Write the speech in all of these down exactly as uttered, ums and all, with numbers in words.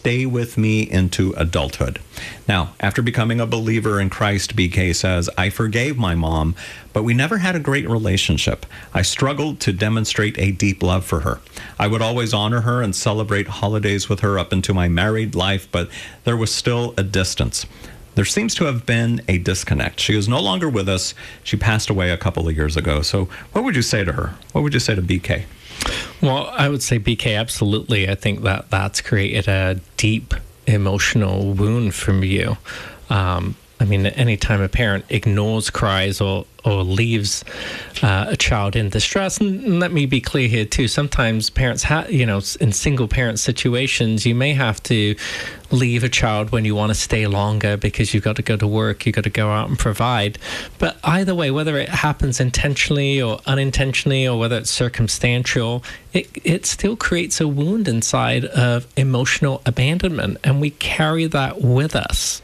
stay with me into adulthood. Now, after becoming a believer in Christ, B K says, I forgave my mom, but we never had a great relationship. I struggled to demonstrate a deep love for her. I would always honor her and celebrate holidays with her up into my married life, but there was still a distance. There seems to have been a disconnect. She is no longer with us. She passed away a couple of years ago. So what would you say to her? What would you say to B K? Well, I would say, B K, absolutely. I think that that's created a deep emotional wound from you. Um, I mean, anytime a parent ignores cries or, or leaves uh, a child in distress, and let me be clear here too, sometimes parents have, you know, in single parent situations, you may have to leave a child when you want to stay longer because you've got to go to work, you've got to go out and provide. But either way, whether it happens intentionally or unintentionally, or whether it's circumstantial, it, it still creates a wound inside of emotional abandonment, and we carry that with us.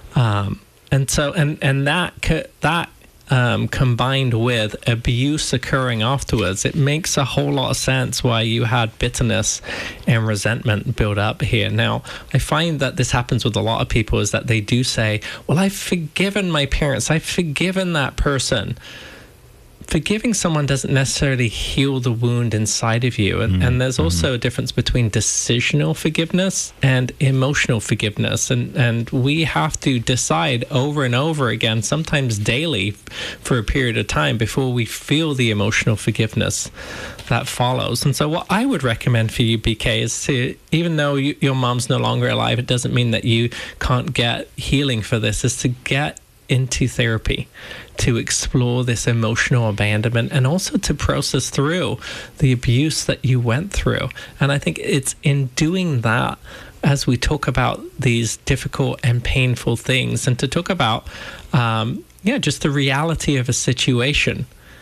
Um, And so, and, and that, that um, combined with abuse occurring afterwards, it makes a whole lot of sense why you had bitterness and resentment build up here. Now, I find that this happens with a lot of people, is that they do say, well, I've forgiven my parents, I've forgiven that person. Forgiving someone doesn't necessarily heal the wound inside of you. And, mm-hmm. and there's also a difference between decisional forgiveness and emotional forgiveness. And, and we have to decide over and over again, sometimes daily, for a period of time before we feel the emotional forgiveness that follows. And so what I would recommend for you, B K, is to, even though you, your mom's no longer alive, it doesn't mean that you can't get healing for this, is to get into therapy, to explore this emotional abandonment, and also to process through the abuse that you went through. And I think it's in doing that, as we talk about these difficult and painful things, and to talk about, um, yeah, just the reality of a situation.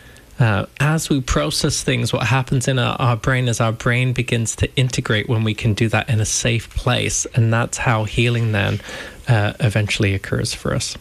Uh, as we process things, what happens in our, our brain is our brain begins to integrate when we can do that in a safe place. And that's how healing then uh, eventually occurs for us.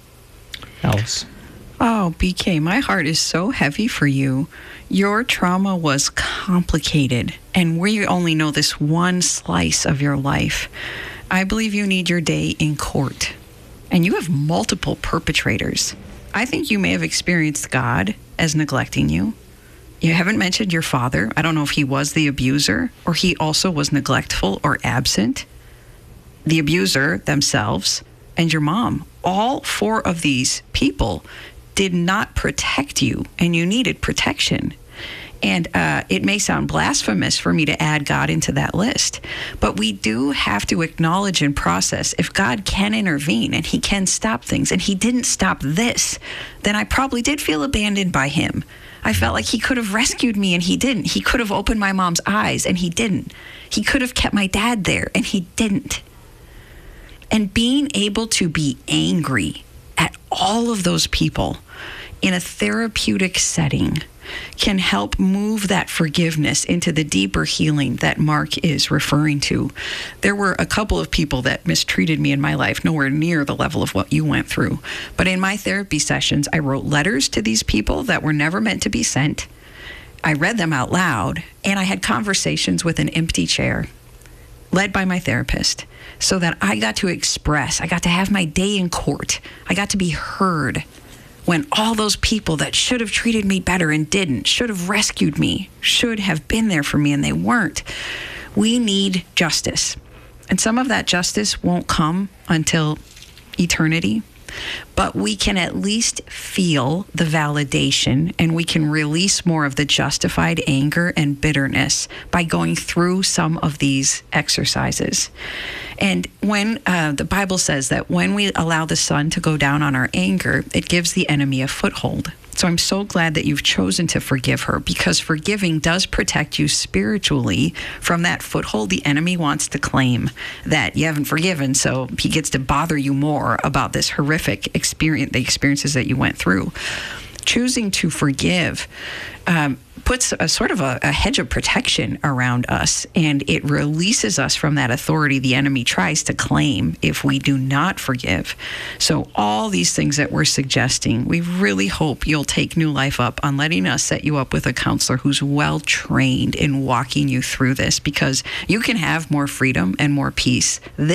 Alice? Oh, B K, my heart is so heavy for you. Your trauma was complicated, and we only know this one slice of your life. I believe you need your day in court, and you have multiple perpetrators. I think you may have experienced God as neglecting you. You haven't mentioned your father. I don't know if he was the abuser or he also was neglectful or absent. The abuser themselves and your mom, all four of these people did not protect you, and you needed protection. And uh, it may sound blasphemous for me to add God into that list, but we do have to acknowledge and process, if God can intervene and he can stop things, and he didn't stop this, then I probably did feel abandoned by him. I felt like he could have rescued me, and he didn't. He could have opened my mom's eyes, and he didn't. He could have kept my dad there, and he didn't. And being able to be angry at all of those people in a therapeutic setting can help move that forgiveness into the deeper healing that Mark is referring to. There were a couple of people that mistreated me in my life, nowhere near the level of what you went through. But in my therapy sessions, I wrote letters to these people that were never meant to be sent. I read them out loud, and I had conversations with an empty chair, led by my therapist, so that I got to express, I got to have my day in court. I got to be heard when all those people that should have treated me better and didn't, should have rescued me, should have been there for me, and they weren't. We need justice. And some of that justice won't come until eternity, but we can at least feel the validation, and we can release more of the justified anger and bitterness by going through some of these exercises. And when uh, the Bible says that when we allow the sun to go down on our anger, it gives the enemy a foothold. So I'm so glad that you've chosen to forgive her, because forgiving does protect you spiritually from that foothold the enemy wants to claim, that you haven't forgiven, so he gets to bother you more about this horrific experience, the experiences that you went through. Choosing to forgive um, puts a sort of a, a hedge of protection around us, and it releases us from that authority the enemy tries to claim if we do not forgive. So all these things that we're suggesting, we really hope you'll take New Life up on letting us set you up with a counselor who's well trained in walking you through this, because you can have more freedom and more peace.